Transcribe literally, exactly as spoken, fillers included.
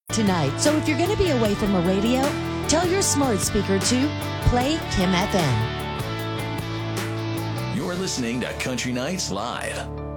tonight. So if you're going to be away from a radio, tell your smart speaker to play Kim F M. You're listening to Country Nights Live.